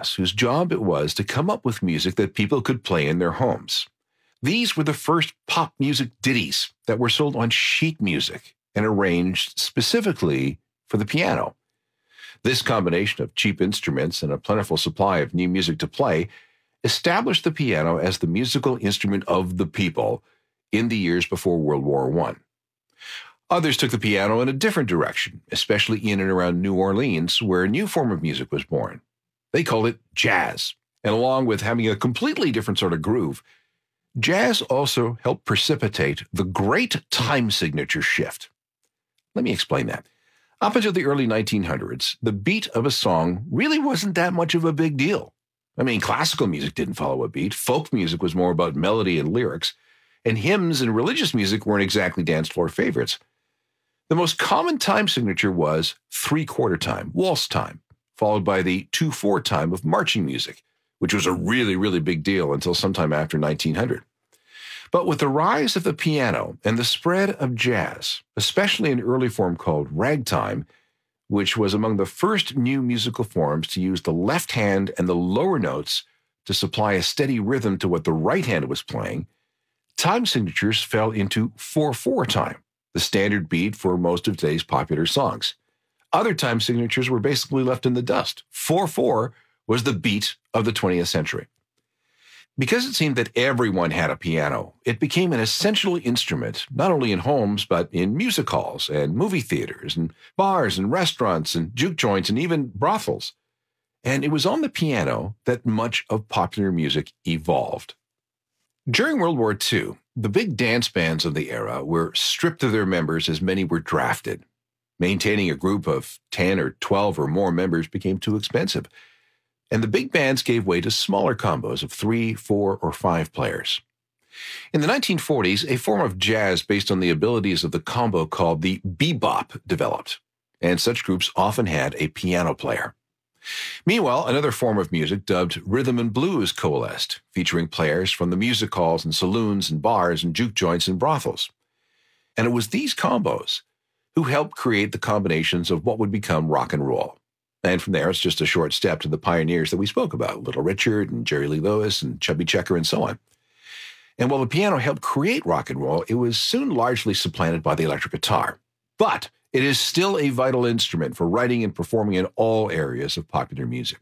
class whose job it was to come up with music that people could play in their homes. These were the first pop music ditties that were sold on sheet music and arranged specifically for the piano. This combination of cheap instruments and a plentiful supply of new music to play established the piano as the musical instrument of the people in the years before World War I. Others took the piano in a different direction, especially in and around New Orleans, where a new form of music was born. They called it jazz, and along with having a completely different sort of groove, jazz also helped precipitate the great time signature shift. Let me explain that. Up until the early 1900s, the beat of a song really wasn't that much of a big deal. I mean, classical music didn't follow a beat. Folk music was more about melody and lyrics, and hymns and religious music weren't exactly dance floor favorites. The most common time signature was 3/4 time, waltz time, followed by the 2/4 time of marching music, which was a really, really big deal until sometime after 1900. But with the rise of the piano and the spread of jazz, especially an early form called ragtime, which was among the first new musical forms to use the left hand and the lower notes to supply a steady rhythm to what the right hand was playing, time signatures fell into 4/4 time, the standard beat for most of today's popular songs. Other time signatures were basically left in the dust. 4/4 was the beat of the 20th century. Because it seemed that everyone had a piano, it became an essential instrument, not only in homes, but in music halls and movie theaters and bars and restaurants and juke joints and even brothels. And it was on the piano that much of popular music evolved. During World War II, the big dance bands of the era were stripped of their members as many were drafted. Maintaining a group of 10 or 12 or more members became too expensive, and the big bands gave way to smaller combos of 3, 4, or 5 players. In the 1940s, a form of jazz based on the abilities of the combo called the bebop developed, and such groups often had a piano player. Meanwhile, another form of music dubbed rhythm and blues coalesced, featuring players from the music halls and saloons and bars and juke joints and brothels. And it was these combos who helped create the combinations of what would become rock and roll. And from there, it's just a short step to the pioneers that we spoke about, Little Richard and Jerry Lee Lewis and Chubby Checker and so on. And while the piano helped create rock and roll, it was soon largely supplanted by the electric guitar. But it is still a vital instrument for writing and performing in all areas of popular music.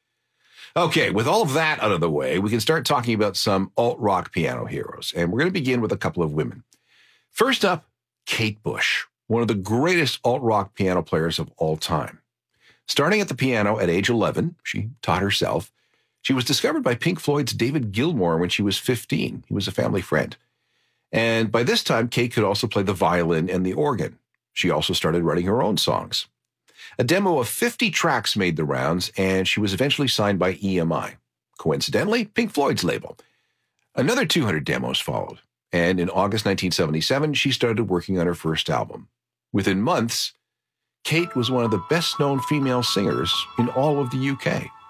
Okay, with all of that out of the way, we can start talking about some alt-rock piano heroes. And we're going to begin with a couple of women. First up, Kate Bush, one of the greatest alt-rock piano players of all time. Starting at the piano at age 11, she taught herself. She was discovered by Pink Floyd's David Gilmour when she was 15. He was a family friend. And by this time, Kate could also play the violin and the organ. She also started writing her own songs. A demo of 50 tracks made the rounds, and she was eventually signed by EMI. Coincidentally, Pink Floyd's label. Another 200 demos followed, and in August 1977, she started working on her first album. Within months, Kate was one of the best-known female singers in all of the UK.